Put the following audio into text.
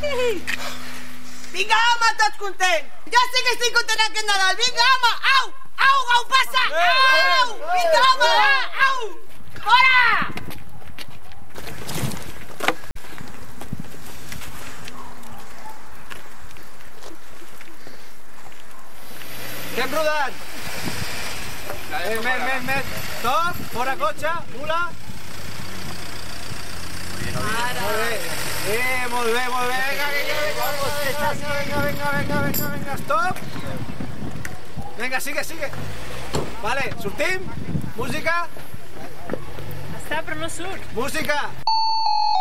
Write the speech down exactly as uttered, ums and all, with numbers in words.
Vinga, home, tots contents. Jo sí que estic content aquest Nadal. Vinga, home, au, au, au, passa, au. Vinga, home, va, au. Fora! Que hem rodat? Més, més, més, més. Stop, fora cotxe, mula. Molt bé. Eh, molt bé, molt bé. Vinga, vinga, vinga, vinga, vinga, vinga, vinga, vinga, stop. Vinga, sigue, sigue. Vale, sortim. Música. Està, però no surt. Música.